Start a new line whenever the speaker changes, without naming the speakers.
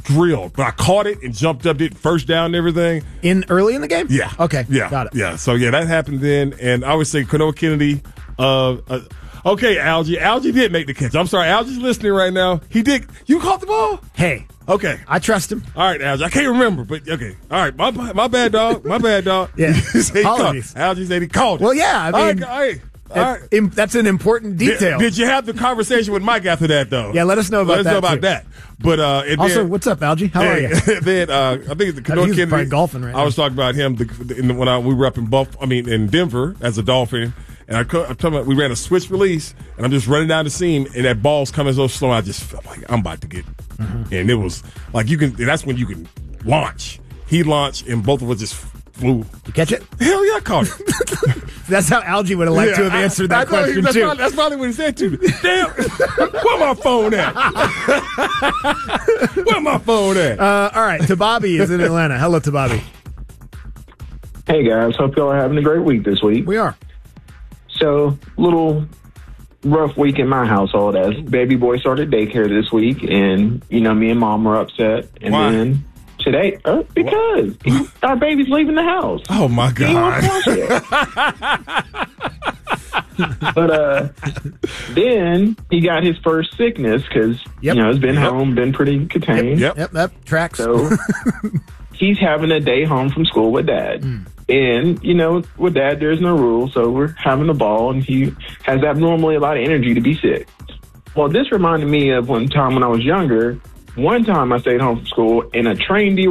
drilled. But I caught it and jumped up, did first down and everything.
Early in the game?
Yeah.
Okay.
Yeah.
Got it.
Yeah. So, that happened then. And I would say Cano Kennedy. Okay, Algie. Algie did make the catch. I'm sorry. Algie's listening right now. He did. You caught the ball?
Hey.
Okay.
I trust him.
All right, Algie. I can't remember, but okay. All right. My bad, dog. My bad, dog.
Yeah.
Apologies. Algie said he called it.
Well, yeah. I mean,
all right.
That's an important detail.
Did you have the conversation with Mike after that, though?
Yeah, let us know about
that. But
also, what's up, Algie? How are you?
Then I think the Cano Kennedy.
Probably golfing right now.
I was talking about him when we were up in Denver as a Dolphin, and I'm talking about we ran a switch release, and I'm just running down the seam, and that ball's coming so slow, I just felt like I'm about to get, and it was like that's when you can launch. He launched, and both of us just flew.
You catch it?
Hell yeah, I caught it.
That's how Algie would have liked to have answered that question, too.
That's probably what he said, too. Damn, where my phone at? Where my phone at?
All right, Tababi is in Atlanta. Hello, Tababi.
Hey, guys. Hope y'all are having a great week this week.
We are.
So, little rough week in my household as baby boy started daycare this week, and, me and Mom were upset. And
Why?
Then today, because our baby's leaving the house.
Oh, my God.
But then he got his first sickness because, it's been home, been pretty contained.
Yep. Tracks.
So he's having a day home from school with Dad. And, with Dad, there's no rule, so we're having a ball, and he has abnormally a lot of energy to be sick. Well, this reminded me of one time when I was younger. One time I stayed home from school, and a train